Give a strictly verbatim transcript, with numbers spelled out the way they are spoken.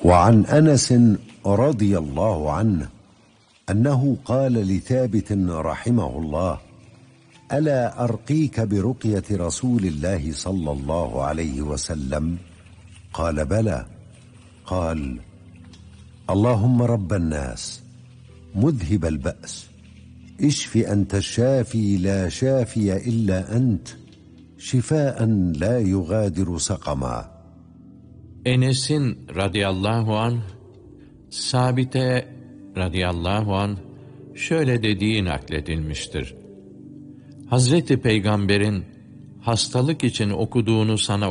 وعن أنس رضي الله عنه أنه قال لثابت رحمه الله: ألا أرقيك برقية رسول الله صلى الله عليه وسلم؟ قال: بلى. قال: اللهم رب الناس مذهب البأس اشف أنت الشافي لا شافي إلا أنت شفاء لا يغادر سقما. Enes'in radıyallahu anh, Sabit'e radıyallahu anh şöyle dediği nakledilmiştir. Hazreti Peygamber'in hastalık için okuduğunu sana